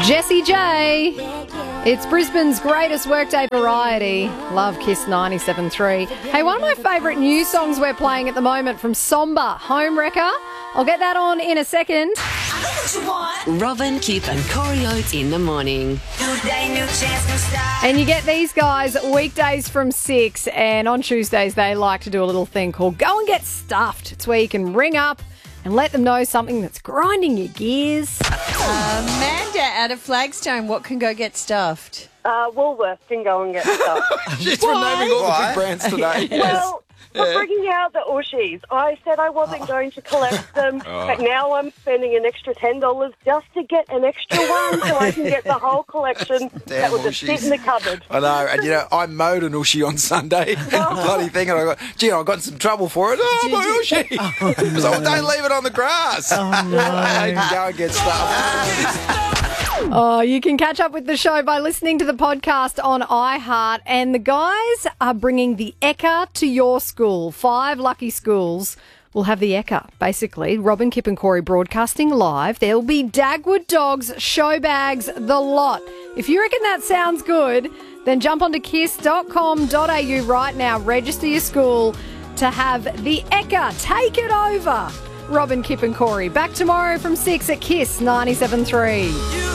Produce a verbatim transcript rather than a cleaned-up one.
Jessie J. It's Brisbane's greatest workday variety. Love Kiss ninety-seven point three. Hey, one of my favourite new songs we're playing at the moment from Somber, Home Wrecker. I'll get that on in a second. Robin, Kip and Corey Oates in the morning. And you get these guys weekdays from six, and on Tuesdays they like to do a little thing called Go and Get Stuffed. It's where you can ring up and let them know something that's grinding your gears. Amanda out of Flagstone, what can go get stuffed? Uh, Woolworths can go and get stuff. She's renaming all the big brands today. Well, for bringing out the Ushies, I said I wasn't going to collect them, but now I'm spending an extra ten dollars just to get an extra one so I can get the whole collection that will just sit in the cupboard. I know, and you know, I mowed an Ushi on Sunday, bloody thing, and I got, gee, I got in some trouble for it. Oh, my Ushi! So don't leave it on the grass. Oh, no. You can go and get stuff. Oh, you can catch up with the show by listening to the podcast on iHeart. And the guys are bringing the Ekka to your school. Five lucky schools will have the Ekka, basically. Robin, Kip and Corey broadcasting live. There'll be Dagwood dogs, show bags, the lot. If you reckon that sounds good, then jump onto kiss dot com dot a u right now. Register your school to have the Ekka. Take it over. Robin, Kip and Corey. Back tomorrow from six at Kiss ninety-seven point three.